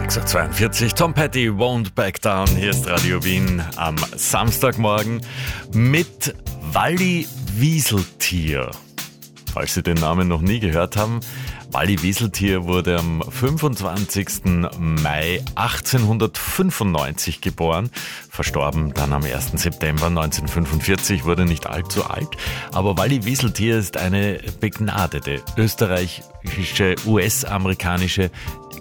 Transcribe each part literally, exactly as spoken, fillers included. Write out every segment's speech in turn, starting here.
sechs Uhr zweiundvierzig, Tom Petty, Won't Back Down. Hier ist Radio Wien am Samstagmorgen mit Walli Wieseltier. Falls Sie den Namen noch nie gehört haben, Walli Wieseltier wurde am fünfundzwanzigsten Mai achtzehnhundertfünfundneunzig geboren, verstorben dann am ersten September neunzehnhundertfünfundvierzig, wurde nicht allzu alt. Aber Walli Wieseltier ist eine begnadete österreichische, U S-amerikanische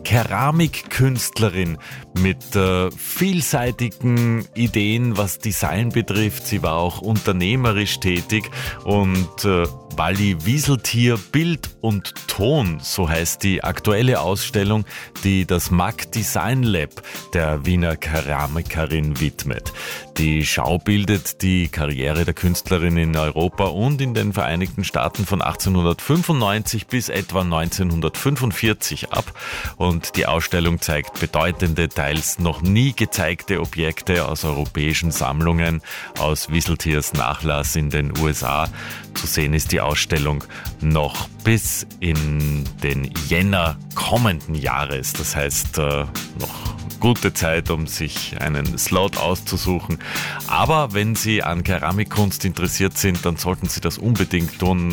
Keramikkünstlerin mit äh, vielseitigen Ideen, was Design betrifft. Sie war auch unternehmerisch tätig und äh, Walli Wieseltier Bild und Ton, so heißt die aktuelle Ausstellung, die das M A C Design Lab der Wiener Keramikerin widmet. Die Schau bildet die Karriere der Künstlerin in Europa und in den Vereinigten Staaten von achtzehnhundertfünfundneunzig bis etwa neunzehnhundertfünfundvierzig ab. Und die Ausstellung zeigt bedeutende, teils noch nie gezeigte Objekte aus europäischen Sammlungen, aus Wieseltiers Nachlass in den U S A. Zu sehen ist die Ausstellung noch bis in den Jänner kommenden Jahres. Das heißt, äh, noch gute Zeit, um sich einen Slot auszusuchen. Aber wenn Sie an Keramikkunst interessiert sind, dann sollten Sie das unbedingt tun.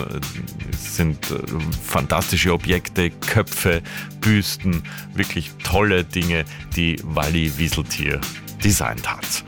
Es sind äh, fantastische Objekte, Köpfe, Büsten, wirklich tolle Dinge, die Walli Wieseltier designt hat.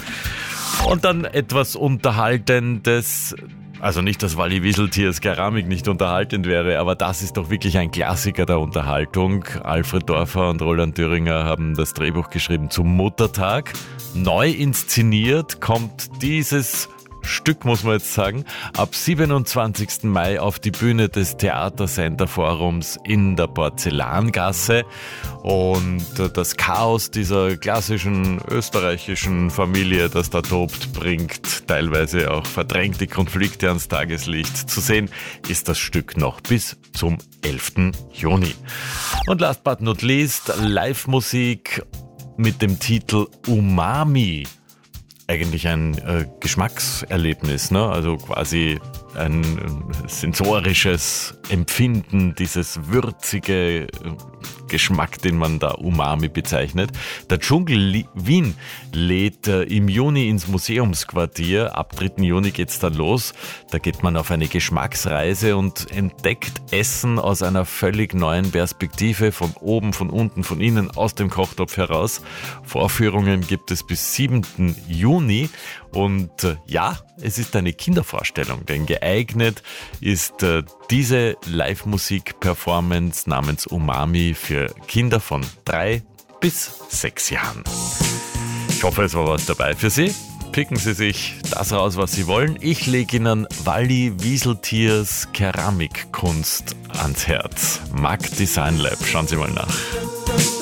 Und dann etwas Unterhaltendes. Also nicht, dass Walli Wieseltiers Keramik nicht unterhaltend wäre, aber das ist doch wirklich ein Klassiker der Unterhaltung. Alfred Dorfer und Roland Thüringer haben das Drehbuch geschrieben zum Muttertag. Neu inszeniert kommt dieses Stück, muss man jetzt sagen, ab siebenundzwanzigsten Mai auf die Bühne des Theatercenter Forums in der Porzellangasse. Und das Chaos dieser klassischen österreichischen Familie, das da tobt, bringt teilweise auch verdrängte Konflikte ans Tageslicht. Zu sehen ist das Stück noch bis zum elften Juni. Und last but not least, Live-Musik mit dem Titel Umami. Eigentlich ein äh, Geschmackserlebnis, ne? Also quasi ein äh, sensorisches Empfinden, dieses würzige äh, Geschmack, den man da Umami bezeichnet. Der Dschungel Wien lädt äh, im Juni ins Museumsquartier. Ab dritten Juni geht's dann los. Da geht man auf eine Geschmacksreise und entdeckt Essen aus einer völlig neuen Perspektive, von oben, von unten, von innen, aus dem Kochtopf heraus. Vorführungen gibt es bis siebten Juni. Und äh, ja, es ist eine Kindervorstellung, denn geeignet ist äh, diese Live-Musik-Performance namens Umami für Kinder von drei bis sechs Jahren. Ich hoffe, es war was dabei für Sie. Picken Sie sich das raus, was Sie wollen. Ich lege Ihnen Walli Wieseltiers Keramikkunst ans Herz. M A C Design Lab, schauen Sie mal nach.